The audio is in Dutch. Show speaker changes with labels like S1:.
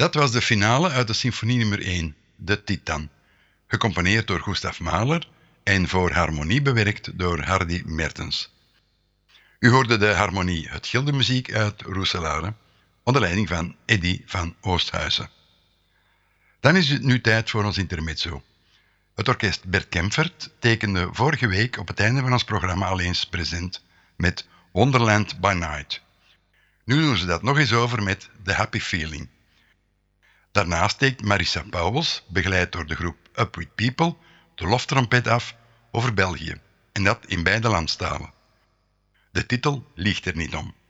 S1: Dat was de finale uit de symfonie nummer 1, De Titan, gecomponeerd door Gustav Mahler en voor harmonie bewerkt door Hardy Mertens. U hoorde de harmonie Het Gildemuziek uit Roeselare, onder leiding van Eddy van Oosthuizen. Dan is het nu tijd voor ons intermezzo. Het orkest Bert Kempfert tekende vorige week op het einde van ons programma al eens present met Wonderland by Night. Nu doen ze dat nog eens over met The Happy Feeling. Daarnaast steekt Marissa Pauwels, begeleid door de groep Up With People, de loftrompet af over België, en dat in beide landstalen. De titel liegt er niet om.